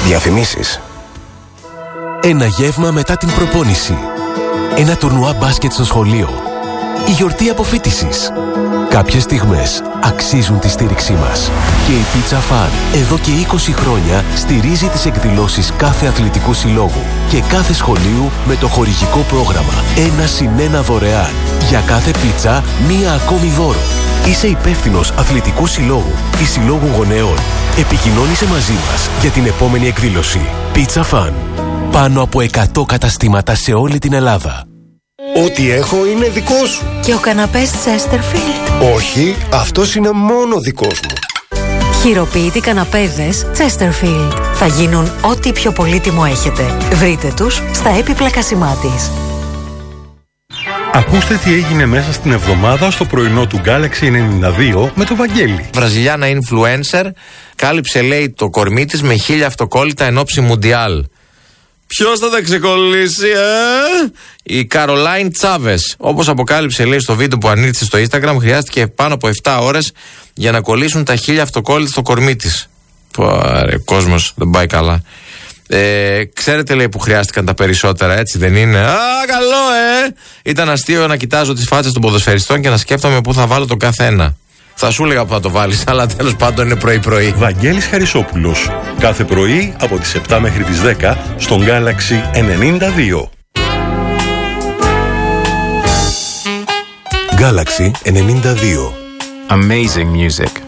Διαφημίσεις. Ένα γεύμα μετά την προπόνηση. Ένα τουρνουά μπάσκετ στο σχολείο. Η γιορτή αποφοίτησης. Κάποιες στιγμές αξίζουν τη στήριξή μας. Και η Pizza Fun εδώ και 20 χρόνια στηρίζει τις εκδηλώσεις κάθε αθλητικού συλλόγου και κάθε σχολείου με το χορηγικό πρόγραμμα 1+1 δωρεάν. Για κάθε πίτσα, μία ακόμη δώρο. Είσαι υπεύθυνος αθλητικού συλλόγου ή συλλόγου γονέων. Επικοινώνησε μαζί μας για την επόμενη εκδήλωση. Pizza Fun. Πάνω από 100 καταστήματα σε όλη την Ελλάδα. Ό,τι έχω είναι δικό σου. Και ο καναπές Chesterfield. Όχι, αυτός είναι μόνο δικός μου. Χειροποίητοι καναπέδες Chesterfield. Θα γίνουν ό,τι πιο πολύτιμο έχετε. Βρείτε τους στα έπιπλα Κασιμάτης. Ακούστε τι έγινε μέσα στην εβδομάδα στο πρωινό του Galaxy 92 με το Βαγγέλη. Βραζιλιάνα influencer κάλυψε, λέει, το κορμί της με 1000 αυτοκόλλητα εν ώψη Μουντιάλ. Ποιος θα τα ξεκολλήσει, Η Καρολάιν Τσάβες. Όπως αποκάλυψε, λέει, στο βίντεο που ανήρθε στο Instagram, χρειάστηκε πάνω από 7 ώρες για να κολλήσουν τα 1000 αυτοκόλλητα στο κορμί της. Ρε, κόσμος δεν πάει καλά. Ξέρετε, λέει, που χρειάστηκαν τα περισσότερα, έτσι δεν είναι? Καλό, Ήταν αστείο να κοιτάζω τις φάτσες των ποδοσφαιριστών και να σκέφτομαι πού θα βάλω τον καθένα. Θα σου έλεγα που θα το βάλεις, αλλά τέλος πάντων είναι πρωί-πρωί. Βαγγέλης Χαρισόπουλος. Κάθε πρωί από τις 7 μέχρι τις 10 στον Galaxy 92. Galaxy 92. Amazing music.